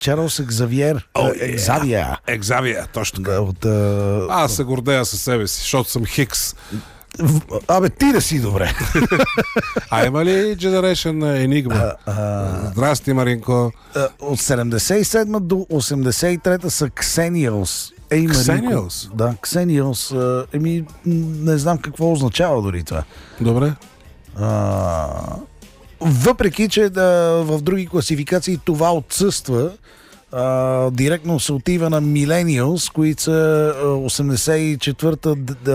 Чарлз Екзавиер. Екзавиер, точно така. От, Аз се гордея със себе си, защото съм Хикс. Абе, ти да си добре. А има ли Generation Enigma? Здрасти, Маринко. От 77 до 83 са Xennials. Xennials? Да, Xennials. Не знам какво означава дори това. Добре. Въпреки, че в други класификации това отсъства, директно се отива на Millennials, които са 84-та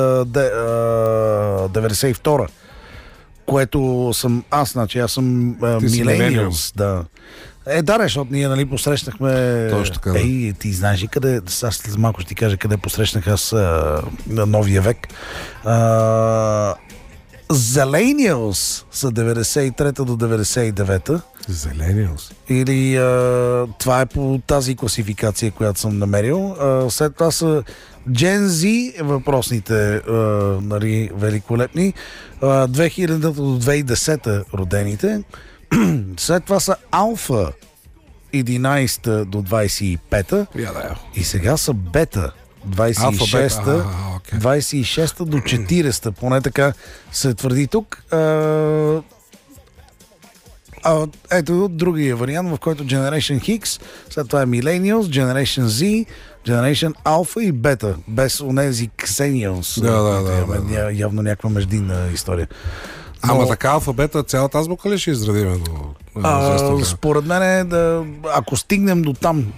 92-та, което съм аз, значи аз съм Millennials. Да. Да, защото ние, нали, посрещнахме... Точно така, да. Ти знаеш ли къде... Аз след малко ще ти кажа къде посрещнах аз на новия век. Zillennials са 93-та до 99-та. Zillennials. Или това е по тази класификация, която съм намерил. След това са Gen Z, въпросните, нали, великолепни. 2000-та до 2010-та родените. След това са Alpha 11-та до 25-та. И сега са Бета 26-та, 26-та до 40-та. Поне така се твърди тук. Ето другия вариант, в който Generation X, след това е Millennials, Generation Z, Generation Alpha и Beta, без онези Xennials. Да. Явно някаква междинна история. Ама така алфабета, цялата азбука ли ще изредиме? Според мен ако стигнем до там.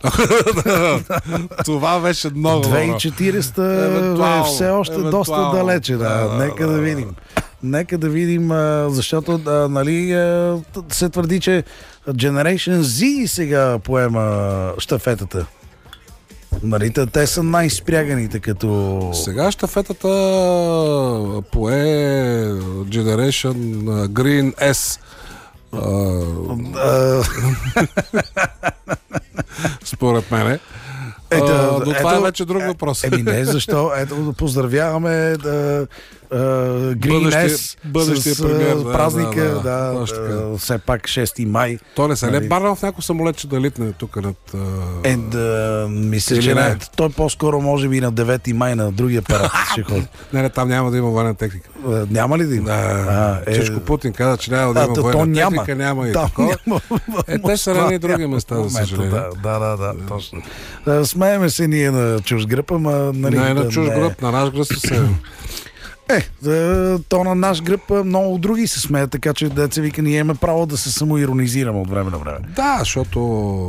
Това беше много. 2040 е все още доста далече. Нека да видим, защото нали, се твърди, че Generation Z сега поема щафетата. Нали, те са най-спряганите като... Сега щафетата пое Generation Green S. Според мене. Но това е вече друг въпрос. Не, защо? Ето, поздравяваме Green S бъдещия с премиер, празника, все пак 6 май. То не се ли барнал в някой самолет, че да литне тук над... Мисля, че не. Той по-скоро може би на 9 май на другия парад ще ходи. Не, там няма да има военна техника. Няма ли да има? Чичко Путин каза, че няма да има военна техника, няма и такова. Те са рани и други места, за съжаление. Да, точно. Смееме се ние на чуж гръб, ама... Не на чуж гръб, на наш гръб се то на наш гръб много други се смеят, така че деца вика, ние имаме право да се самоиронизираме от време на време. Да, защото...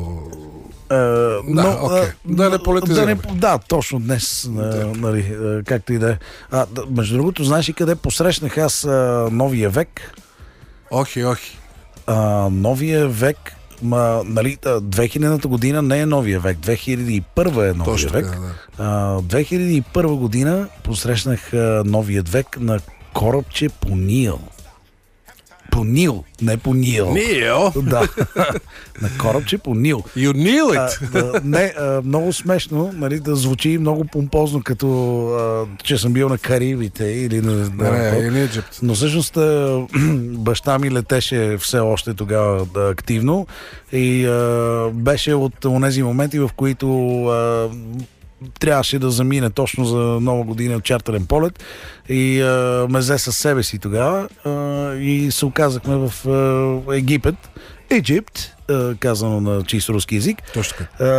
Да не политизираме. Да, точно днес, нали, както и да е. Между другото, знаеш ли къде посрещнах аз новия век? Охи. Новия век, нали, 2000-та година не е новия век, 2001 е новия точно век. Да. 2001 година посрещнах новият век на корабче по Нил. По Нил, не по Нил. Нил? Да. На корабче по Нил. You knew it! Не, много смешно, нали, да звучи много помпозно, като че съм бил на Карибите или на Египет. Но всъщност баща ми летеше все още тогава активно и беше от онези моменти, в които трябваше да замине точно за нова година чартерен полет и ме взе със себе си тогава и се оказахме в Египет, казано на чист руски език. Точно.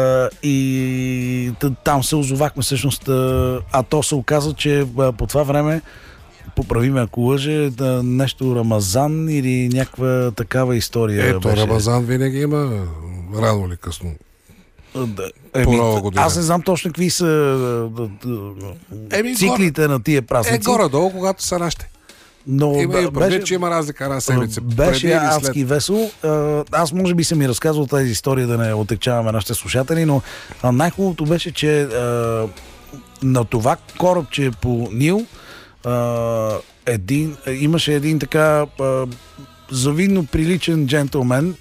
И там се озовахме всъщност, то се оказа, че по това време, поправи ме ако лъже, нещо Рамазан или някаква такава история. Ето, беше. Рамазан винаги има рано или късно. Аз не знам точно какви са циклите на тия празници. Горе-долу, когато са нашите. Но че има разлика на седмица. Беше адски весело. Аз може би съм ми разказвал тази история, да не отекчаваме нашите слушатели, но най-хубавото беше, че на това корабче по Нил имаше един така завидно приличен джентлмен,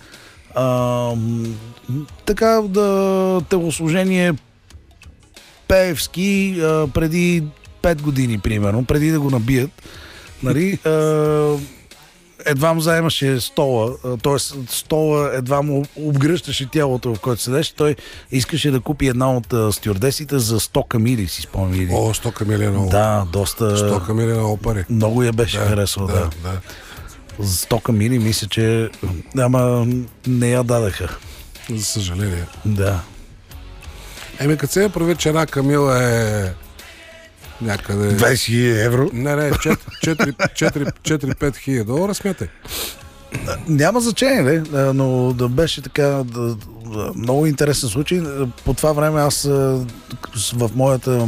така телосложение пеевски преди 5 години, примерно, преди да го набият. Нали, едва му заемаше стола, т.е. стола едва му обгръщаше тялото, в което седеше. Той искаше да купи една от стюардесите за 100 камили, си спомням. 100 камили е много. Да, доста... 100 камили е много пари. Много я беше харесал, да. За 100 камили мисля, че... Ама не я дадаха. За съжаление. Да. Като се прави, че една камила е някъде... 20 евро? Не, 4-5 хиляди долара, смятай. Няма значение, но да беше така много интересен случай. По това време аз в моята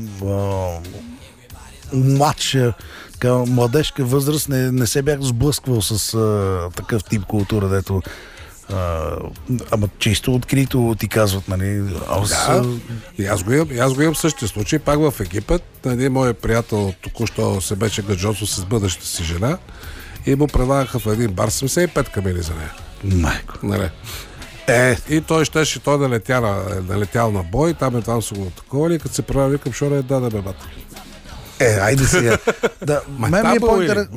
младежка възраст не се бях сблъсквал с такъв тип култура, дето ама чисто открито ти казват, нали? И аз го имам същия случай, пак в Египет. Моят приятел току-що се беше гаджосо с бъдещата си жена и му предлагаха в един бар 75 камили за нея. Майко. Нали? И той налетял на бой, там са го атаковали и като се правя, викам, шора да бебата. Айде сега. Мен ми е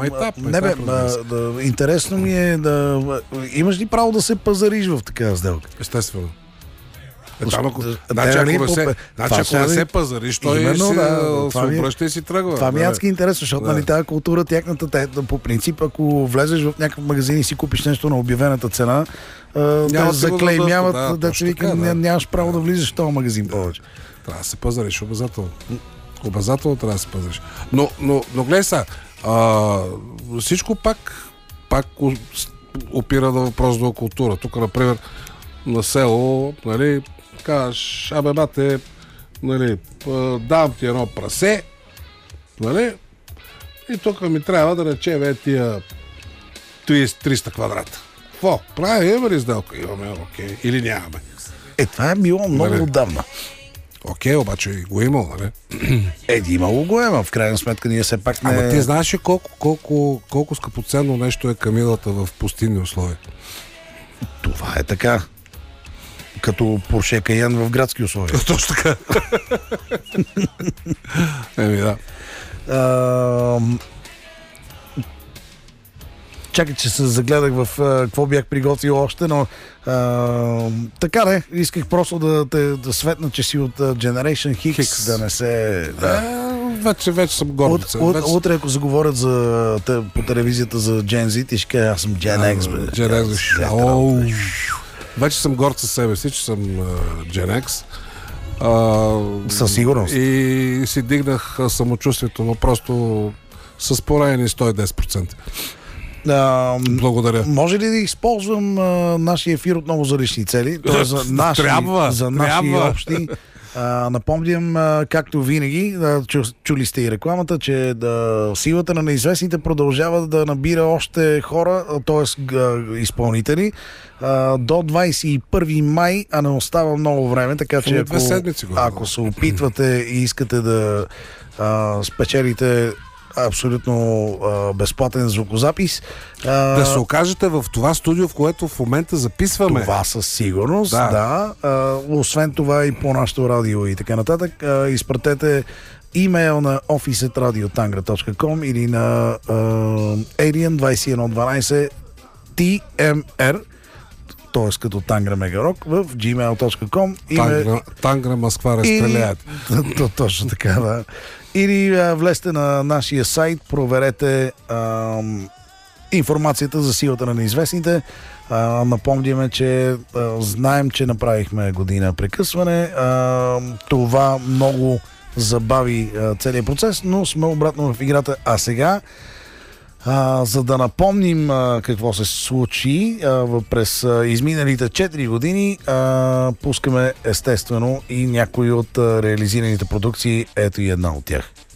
интересно ми е да... Имаш ли право да се пазариш в такава сделка? Естествено. Ако не се пазариш, той се обръща и си тръгва. Това ми е адски интересно, защото тази култура, тяхната, по принцип, ако влезеш в някакъв магазин и си купиш нещо на обявената цена, заклеймяват, да се вика, нямаш право да влизаш в този магазин повече. Трябва да се пазариш, обязателно. Обязателно трябва да се пазиш. Но гледай сега, всичко пак опира до въпрос до култура. Тук, например, на село, нали, кажеш, бате, нали, дам ти едно прасе, нали, и тук ми трябва да рече тия 300 квадрата. Какво? Имаме ли сделка? Имаме, окей. Или нямаме. Това е било много отдавна. Окей, обаче го имало, нали? Имало го има. В крайна сметка ние все пак не... Ама ти знаеш ли колко скъпоценно нещо е камилата в пустинни условия? Това е така. Като Porsche Cayenne в градски условия. Точно така. Да. Чакай, че се загледах в какво бях приготвил още, но така не, исках просто да светна, че си от Generation Hicks, да не се... Вече съм горд. Утре, ако заговорят по телевизията за Gen Z, ти ще кажа, аз съм Gen X. Gen X. Вече съм горд със себе си, че съм Gen X. Със сигурност. И си дигнах самочувствието, но просто с поредени 110%. Благодаря. Може ли да използвам нашия ефир отново за лични цели? За наши общи. Напомням, както винаги, чули сте и рекламата, че силата на неизвестните продължава да набира още хора, т.е. изпълнители, до 21 май, а не остава много време, така че ако се опитвате и искате да спечелите абсолютно безплатен звукозапис. Да се окажете в това студио, в което в момента записваме. Това със сигурност, да. Освен това и по нашото радио и така нататък. Изпратете имейл на office@radiotangra.com или на alien2112 tmr, т.е. като Тангра Мегарок, в gmail.com. Тангра Москва разстреляят. Точно така, да. Или влезте на нашия сайт, проверете информацията за силата на неизвестните. Напомняме, че знаем, че направихме година прекъсване. Това много забави целият процес, но сме обратно в играта. А сега, за да напомним какво се случи през изминалите 4 години, пускаме естествено и някои от реализираните продукции. Ето и една от тях.